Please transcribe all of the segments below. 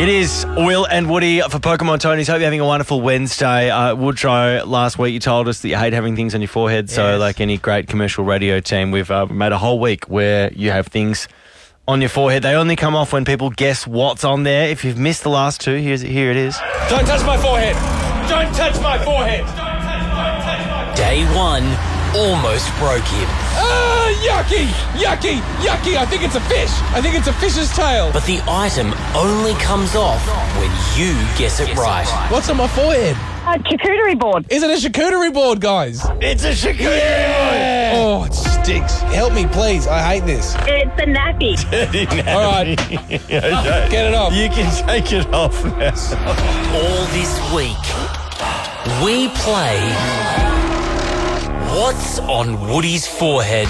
It is Will and Woody for Pokemon Tonys. Hope you're having a wonderful Wednesday. Woodrow, last week you told us that you hate having things on your forehead. So Yes. like any great commercial radio team, we've made a whole week where you have things on your forehead. They only come off when people guess what's on there. If you've missed the last two, here it is. Don't touch my forehead! Don't touch my forehead! Day one almost broke him. Ah, yucky! Yucky! Yucky! I think it's a fish! I think it's a fish's tail! But the item only comes off when you guess it right. What's on my forehead? A charcuterie board. Is it a charcuterie board, guys? It's a charcuterie Oh, it stinks. Help me, please. I hate this. It's a nappy. All right. Get it off. You can take it off now. All this week, we play What's on Woody's Forehead?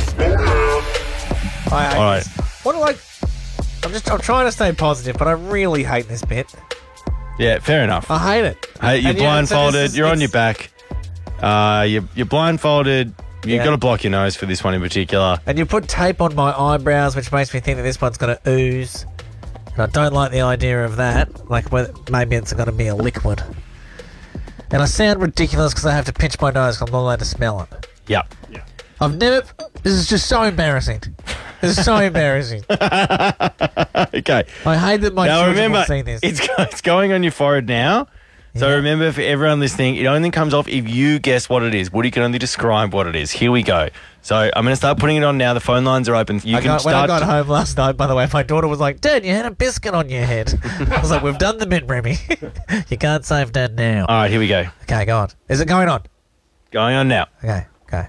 I hate All right. this. What do I'm trying to stay positive, but I really hate this bit. Yeah, fair enough. I hate it. Hey, you're And yeah, so blindfolded. this is- You're on your it's- back. You're blindfolded. You've Yeah. got to block your nose for this one in particular. And you put tape on my eyebrows, which makes me think that this one's going to ooze. And I don't like the idea of that. Like, maybe it's going to be a liquid. And I sound ridiculous because I have to pinch my nose because I'm not allowed to smell it. Yep. This is just so embarrassing. This is so embarrassing. Okay. I hate that my Now children remember, will see this. it's going on your forehead now. So Yeah. remember, for everyone listening, it only comes off if you guess what it is. Woody can only describe what it is. Here we go. So I'm going to start putting it on now. The phone lines are open. You When can I start. got home last night, by the way, my daughter was like, Dad, you had a biscuit on your head. I was like, we've done the bit, Remy. You can't save Dad now. All right, here we go. Okay, go on. Is it going on? Going on now. Okay, go.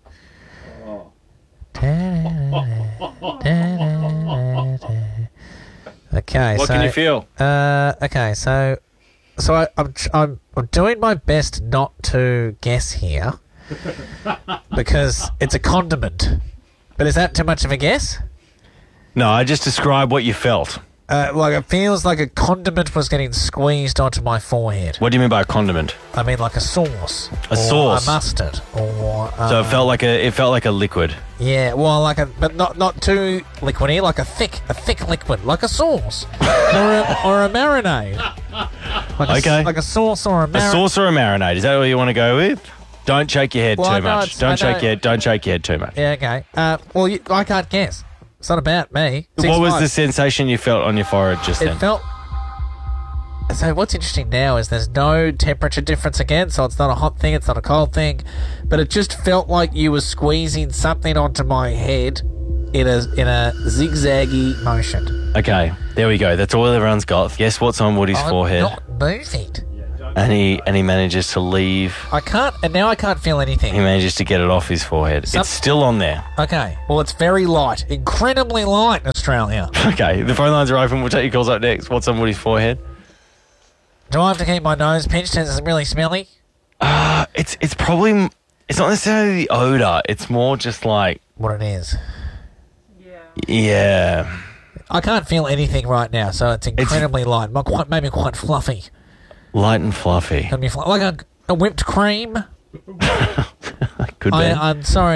Okay, What so can you feel? okay, so I'm doing my best not to guess here because it's a condiment. But is that too much of a guess? No, I just described what you felt. Like it feels like a condiment was getting squeezed onto my forehead. What do you mean by a condiment? I mean, like a sauce, or sauce. a mustard, or So it felt like a liquid. yeah, well, but not too liquidy, like a thick liquid, like a sauce, or a marinade. Okay. Like a sauce or a A marinade. sauce or a marinade? Is that what you want to go with? Don't shake your head Well, I too know much. it's- Don't I shake know- your head. Don't shake your head too much. Yeah, okay. Well, I can't guess. It's not about me. What was 6'5". the sensation you felt on your forehead just It then? felt. So what's interesting now is there's no temperature difference again, so it's not a hot thing, it's not a cold thing, but it just felt like you were squeezing something onto my head in a zigzaggy motion. Okay, there we go. That's all everyone's got. Guess what's on Woody's I'm forehead? not moving. And he manages to leave. I can't feel He anything. manages to get it off his forehead. Some- It's still on there. Okay, well it's very light, incredibly light in Australia. Okay, the phone lines are open. We'll take your calls up next. What's on Woody's forehead? Do I have to keep my nose pinched? Is it really smelly? It's probably. It's not necessarily the odor. It's more just like, What it is? yeah. I can't feel anything right now, so it's incredibly light. Maybe quite fluffy. Light and fluffy. Like a whipped cream. Could be. I'm sorry.